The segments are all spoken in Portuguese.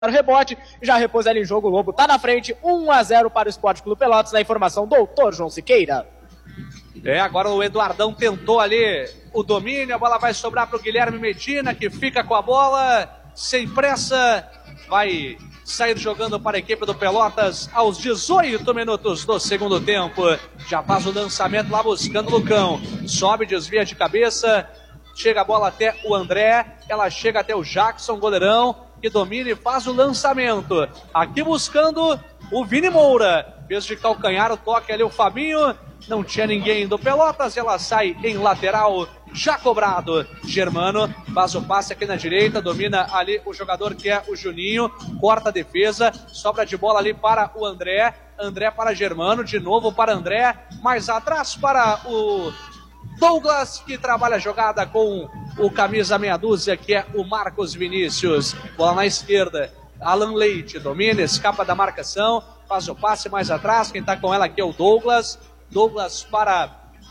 o rebote, já repôs ela em jogo, o Lobo tá na frente, 1-0 para o Esporte Clube Pelotas, na informação doutor João Siqueira. Agora o Eduardão tentou ali o domínio, a bola vai sobrar para o Guilherme Medina, que fica com a bola, sem pressa, vai sair jogando para a equipe do Pelotas aos 18 minutos do segundo tempo. Já faz o lançamento lá buscando o Lucão, sobe, desvia de cabeça, chega a bola até o André, ela chega até o Jackson, goleirão, que domina e faz o lançamento. Aqui buscando o Vini Moura, fez de calcanhar o toque ali o Fabinho, não tinha ninguém do Pelotas, ela sai em lateral, já cobrado. Germano faz o passe aqui na direita, domina ali o jogador que é o Juninho, corta a defesa, sobra de bola ali para o André, André para Germano, de novo para André, mais atrás para o Douglas, que trabalha a jogada com o camisa meia dúzia, que é o Marcos Vinícius. Bola na esquerda, Alan Leite domina, escapa da marcação, faz o passe mais atrás, quem está com ela aqui é o Douglas. Douglas para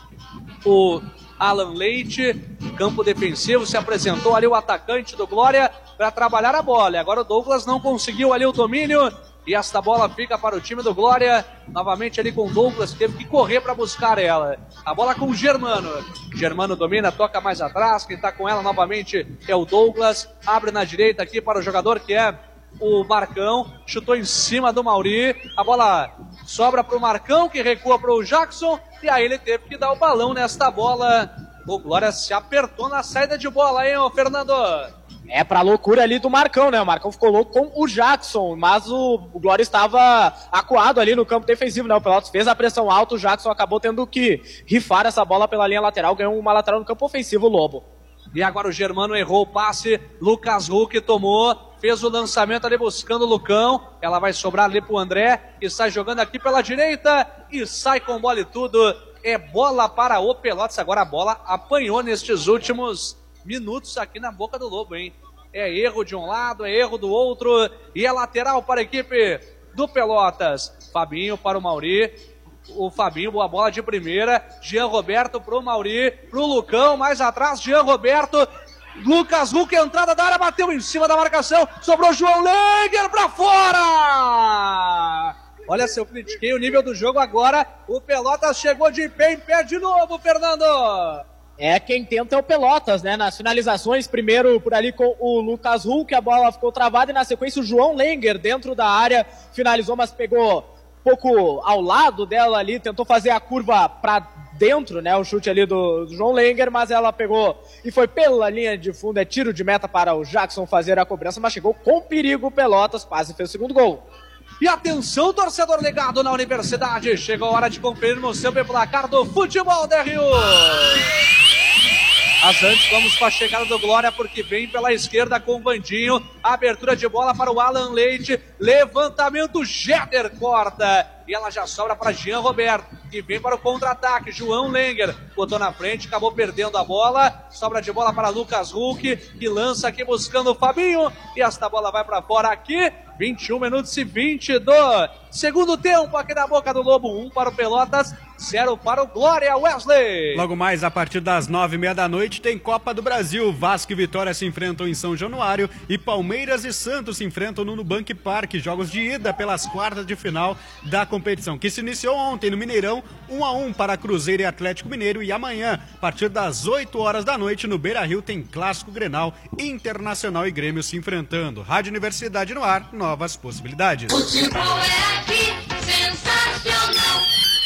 o Alan Leite, campo defensivo, se apresentou ali o atacante do Glória para trabalhar a bola. Agora o Douglas não conseguiu ali o domínio e esta bola fica para o time do Glória, novamente ali com o Douglas, que teve que correr para buscar ela. A bola com o Germano. Germano domina, toca mais atrás, quem está com ela novamente é o Douglas, abre na direita aqui para o jogador que é o Marcão, chutou em cima do Mauri, a bola sobra para o Marcão, que recua para o Jackson, e aí ele teve que dar o balão nesta bola. O Glória se apertou na saída de bola, hein, ô Fernando? É pra loucura ali do Marcão, né? O Marcão ficou louco com o Jackson, mas o Glória estava acuado ali no campo defensivo, né? O Pelotas fez a pressão alta, o Jackson acabou tendo que rifar essa bola pela linha lateral, ganhou uma lateral no campo ofensivo, o Lobo. E agora o Germano errou o passe, Lucas Huck tomou, fez o lançamento ali buscando o Lucão, ela vai sobrar ali pro André, e sai jogando aqui pela direita, e sai com bola e tudo, é bola para o Pelotas. Agora a bola apanhou nestes últimos minutos aqui na boca do Lobo, hein? É erro de um lado, é erro do outro, e é lateral para a equipe do Pelotas. Fabinho para o Mauri, o Fabinho, boa bola de primeira, Jean Roberto pro Mauri, pro Lucão, mais atrás, Jean Roberto, Lucas Huck, entrada da área, bateu em cima da marcação, sobrou João Lenger pra fora! Olha, se eu critiquei o nível do jogo agora, o Pelotas chegou de pé em pé de novo, Fernando! É, quem tenta é o Pelotas, né? Nas finalizações, primeiro por ali com o Lucas Huck, a bola ficou travada, e na sequência o João Lenger, dentro da área, finalizou, mas pegou pouco ao lado dela ali, tentou fazer a curva pra dentro, né, o chute ali do João Lenger, mas ela pegou e foi pela linha de fundo, é tiro de meta para o Jackson fazer a cobrança, mas chegou com perigo o Pelotas, quase fez o segundo gol. E atenção, torcedor ligado na Universidade, chegou a hora de conferir no seu placar do Futebol da Rio. Mas antes vamos com a chegada do Glória, porque vem pela esquerda com o Vandinho, abertura de bola para o Alan Leite, levantamento, Jeder corta, e ela já sobra para Jean Roberto, que vem para o contra-ataque, João Lenger, botou na frente, acabou perdendo a bola, sobra de bola para Lucas Huck, que lança aqui buscando o Fabinho, e esta bola vai para fora aqui, 21 minutos e 20 do segundo tempo aqui na boca do Lobo, 1 para o Pelotas, 0 para o Glória, Wesley. Logo mais, a partir das 9h30 da noite, tem Copa do Brasil. Vasco e Vitória se enfrentam em São Januário e Palmeiras e Santos se enfrentam no Nubank Park. Jogos de ida pelas quartas de final da competição, que se iniciou ontem no Mineirão, 1-1 para Cruzeiro e Atlético Mineiro. E amanhã, a partir das 8 horas da noite, no Beira-Rio, tem Clássico Grenal, Internacional e Grêmio se enfrentando. Rádio Universidade no ar, novas possibilidades. Futebol é aqui, sensacional.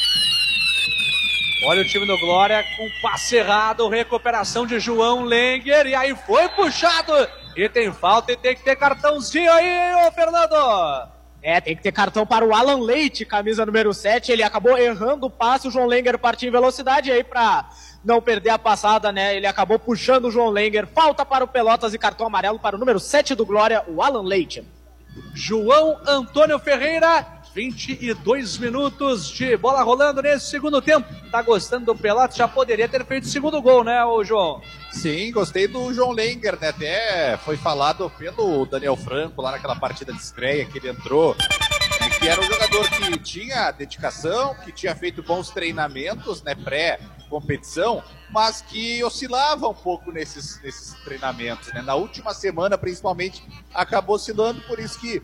Olha o time do Glória com passe errado, recuperação de João Lenger, e aí foi puxado, e tem falta e tem que ter cartãozinho aí, ô Fernando! É, tem que ter cartão para o Alan Leite, camisa número 7, ele acabou errando o passe, o João Lenger partiu em velocidade, e aí pra não perder a passada, né, ele acabou puxando o João Lenger, falta para o Pelotas e cartão amarelo para o número 7 do Glória, o Alan Leite. João Antônio Ferreira, 22 minutos de bola rolando nesse segundo tempo. Tá gostando do Pelotas? Já poderia ter feito o segundo gol, né, ô João? Sim, gostei do João Lenger, né? Até foi falado pelo Daniel Franco lá naquela partida de estreia que ele entrou, que era um jogador que tinha dedicação, que tinha feito bons treinamentos, né, competição, mas que oscilava um pouco nesses treinamentos, né? Na última semana, principalmente, acabou oscilando, por isso que